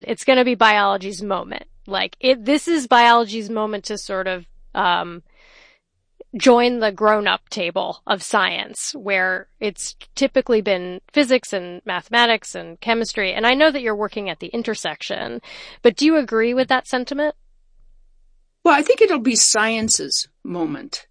It's going to be biology's moment. This is biology's moment to sort of, join the grown-up table of science, where it's typically been physics and mathematics and chemistry. And I know that you're working at the intersection, but do you agree with that sentiment? Well, I think it'll be science's moment.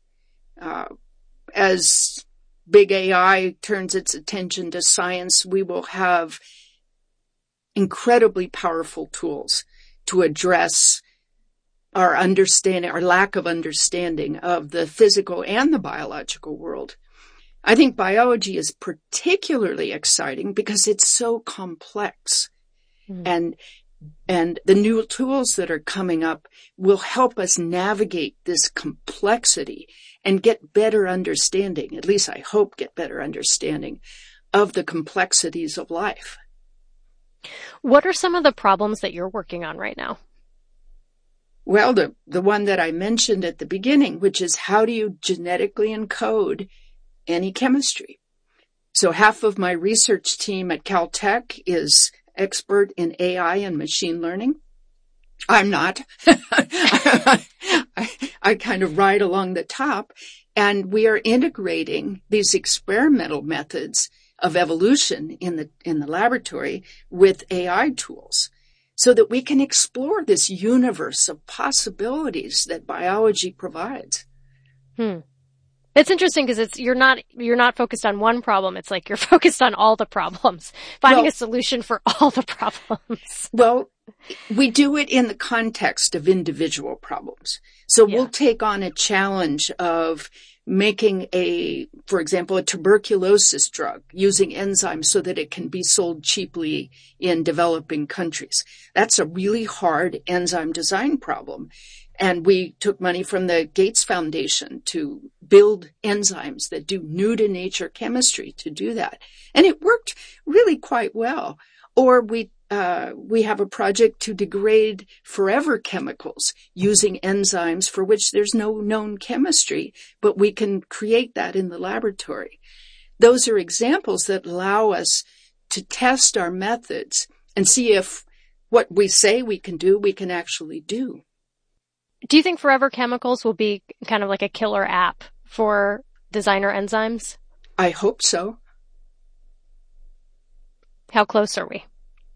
As big AI turns its attention to science, we will have incredibly powerful tools to address our lack of understanding of the physical and the biological world. I think biology is particularly exciting because it's so complex. And the new tools that are coming up will help us navigate this complexity and get better understanding, at least I hope get better understanding of the complexities of life. What are some of the problems that you're working on right now? Well, the one that I mentioned at the beginning, which is how do you genetically encode any chemistry? So half of my research team at Caltech is expert in AI and machine learning. I'm not. I kind of ride along the top, and we are integrating these experimental methods of evolution in the laboratory with AI tools, so that we can explore this universe of possibilities that biology provides. It's interesting because you're not focused on one problem. It's like you're focused on all the problems, finding a solution for all the problems. Well, we do it in the context of individual problems. So we'll take on a challenge of making for example, a tuberculosis drug using enzymes so that it can be sold cheaply in developing countries. That's a really hard enzyme design problem. And we took money from the Gates Foundation to build enzymes that do new to nature chemistry to do that. And it worked really quite well. Or we have a project to degrade forever chemicals using enzymes for which there's no known chemistry, but we can create that in the laboratory. Those are examples that allow us to test our methods and see if what we say we can do, we can actually do. Do you think Forever Chemicals will be kind of like a killer app for designer enzymes? I hope so. How close are we?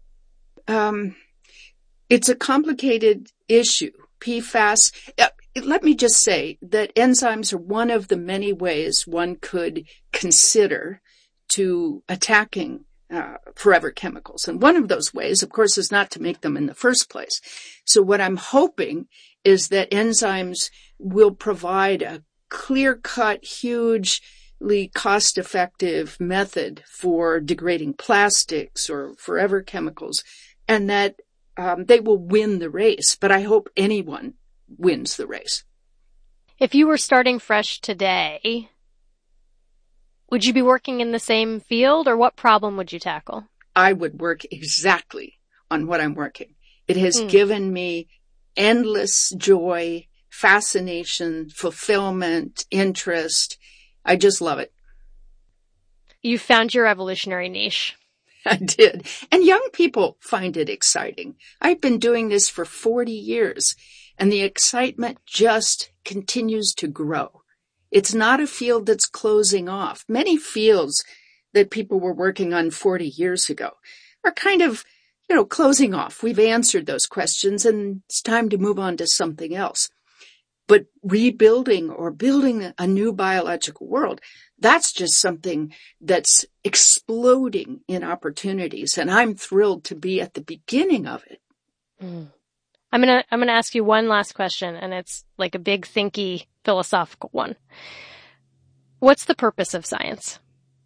It's a complicated issue. PFAS. Let me just say that enzymes are one of the many ways one could consider to attacking forever chemicals. And one of those ways, of course, is not to make them in the first place. So what I'm hoping is that enzymes will provide a clear-cut, hugely cost-effective method for degrading plastics or forever chemicals, and that they will win the race. But I hope anyone wins the race. If you were starting fresh today, would you be working in the same field, or what problem would you tackle? I would work exactly on what I'm working. It has given me endless joy, fascination, fulfillment, interest. I just love it. You found your evolutionary niche. I did. And young people find it exciting. I've been doing this for 40 years, and the excitement just continues to grow. It's not a field that's closing off. Many fields that people were working on 40 years ago are kind of, closing off. We've answered those questions, and it's time to move on to something else. But rebuilding or building a new biological world, that's just something that's exploding in opportunities, and I'm thrilled to be at the beginning of it. I'm gonna ask you one last question, and it's like a big, thinky, philosophical one. What's the purpose of science?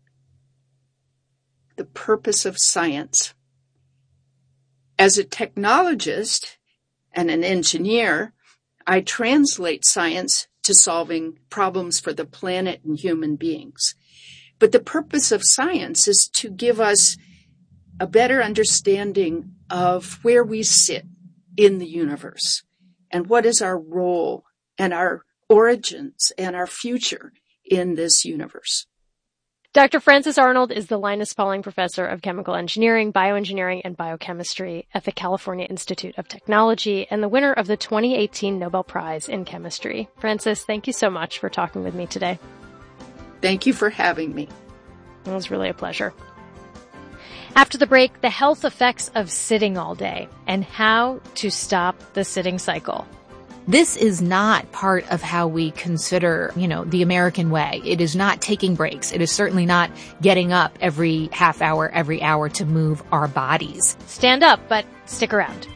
The purpose of science. As a technologist and an engineer, I translate science to solving problems for the planet and human beings. But the purpose of science is to give us a better understanding of where we sit in the universe and what is our role and our origins and our future in this universe. Dr. Frances Arnold is the Linus Pauling Professor of Chemical Engineering, Bioengineering, and Biochemistry at the California Institute of Technology and the winner of the 2018 Nobel Prize in Chemistry. Frances, thank you so much for talking with me today. Thank you for having me. It was really a pleasure. After the break, the health effects of sitting all day and how to stop the sitting cycle. This is not part of how we consider, the American way. It is not taking breaks. It is certainly not getting up every half hour, every hour to move our bodies. Stand up, but stick around.